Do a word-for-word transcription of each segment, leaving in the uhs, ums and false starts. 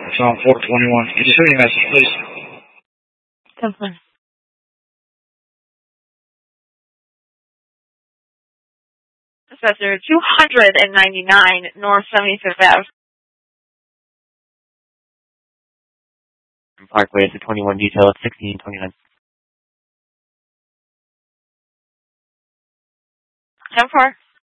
It's on four twenty-one. Can you send me a message, please? Confirm. Professor two ninety-nine North seventy-fifth Avenue. Parkway to twenty-one detail at sixteen twenty-nine. ten four.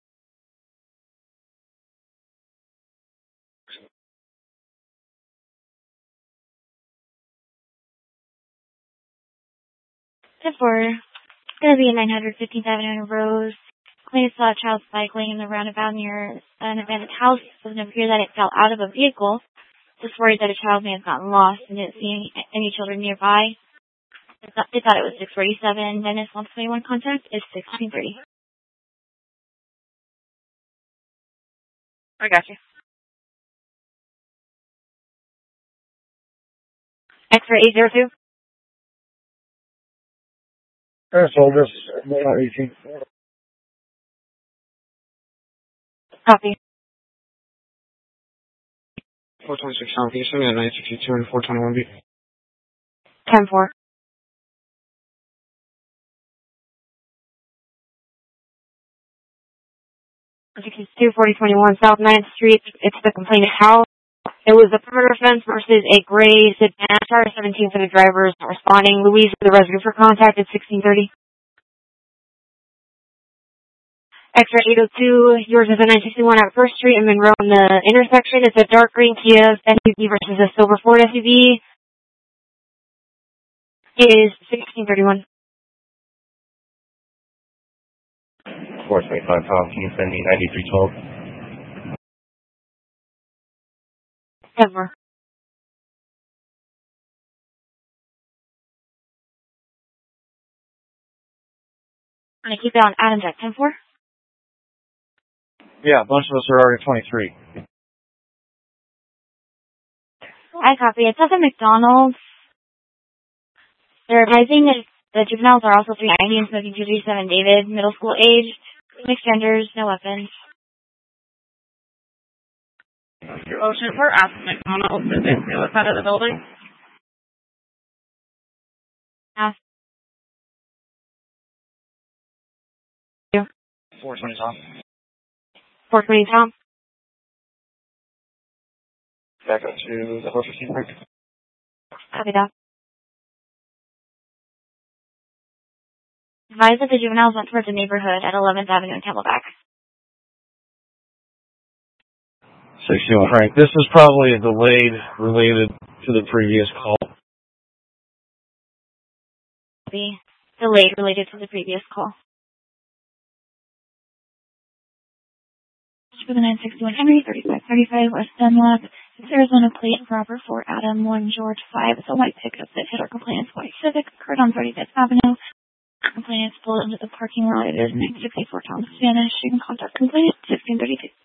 ten four. It's going to be a nine fifteenth Avenue Rose. Claims saw a child cycling in the roundabout near an abandoned house. It doesn't appear that it fell out of a vehicle. Just worried that a child may have gotten lost and didn't see any, any children nearby. They thought, they thought it was six forty-seven. Venice one twenty-one contact is sixteen thirty. I got you. X-ray eight zero two. That's all this. eighteen. Copy. four twenty-six, can you send me a nine sixty-two and four twenty-one B? ten four. sixty-two forty twenty-one South ninth Street. It's the complainant's house. It was a perimeter fence versus a gray sedan. Car seventeen for the drivers not responding. Louise, the resident for contact at sixteen thirty. X-ray eight oh two, yours is a nine sixty-one at First Street and Monroe in the intersection. It's a dark green Kia S U V versus a silver Ford S U V. It is sixteen thirty-one. four twenty-five Tom, can you send me ninety-three twelve? Ever. I'm going to keep it on Adams at ten four. Yeah, a bunch of us are already twenty-three. I copy. It's at the McDonald's. They're advising that the juveniles are also three ninety and smoking two thirty-seven David, middle school aged, mixed genders, no weapons. Ocean, we're at the McDonald's. Is it the other side of the building? Yeah. four twenty, Tom. four twenty, Tom. Back up to the four fifteen break. Copy that. Advise that the juveniles went towards the neighborhood at eleventh Avenue and Camelback. sixty-one, Frank. This is probably a delayed related to the previous call. Be delayed related to the previous call. For the nine sixty-one Henry, thirty-five thirty-five West Dunlap. It's Arizona plate proper for Adam one George five. It's a white pickup that hit our complainant's white Civic, occurred on thirty-fifth Avenue. Complainant's pulled into the parking lot. It is nine sixty-four Thomas Spanish. You can contact complainant sixteen thirty-two.